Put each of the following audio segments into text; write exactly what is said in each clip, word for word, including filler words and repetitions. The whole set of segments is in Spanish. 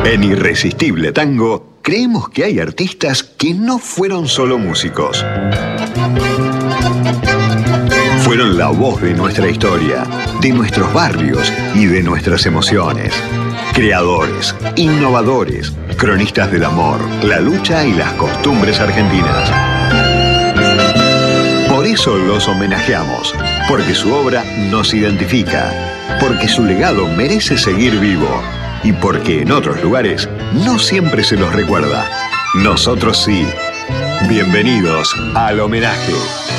En Irresistible Tango, creemos que hay artistas que no fueron solo músicos. Fueron la voz de nuestra historia, de nuestros barrios y de nuestras emociones. Creadores, innovadores, cronistas del amor, la lucha y las costumbres argentinas. Por eso los homenajeamos, porque su obra nos identifica, porque su legado merece seguir vivo y porque en otros lugares no siempre se los recuerda. Nosotros sí. Bienvenidos al homenaje.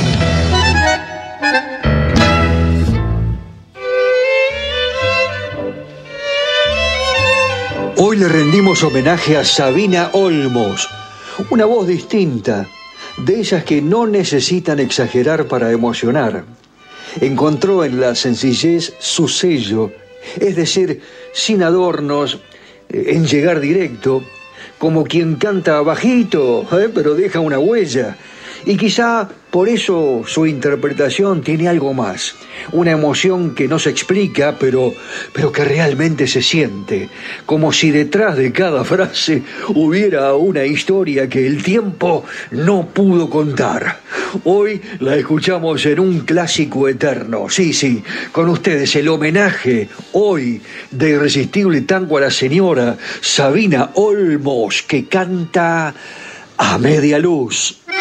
Hoy le rendimos homenaje a Sabina Olmos, una voz distinta, de esas que no necesitan exagerar para emocionar. Encontró en la sencillez su sello, es decir, sin adornos, en llegar directo, como quien canta bajito, ¿eh? pero deja una huella. Y quizá por eso su interpretación tiene algo más, una emoción que no se explica, pero, pero que realmente se siente, como si detrás de cada frase hubiera una historia que el tiempo no pudo contar. Hoy la escuchamos en un clásico eterno, sí, sí, con ustedes el homenaje hoy de Irresistible Tango a la señora Sabina Olmos, que canta A Media Luz.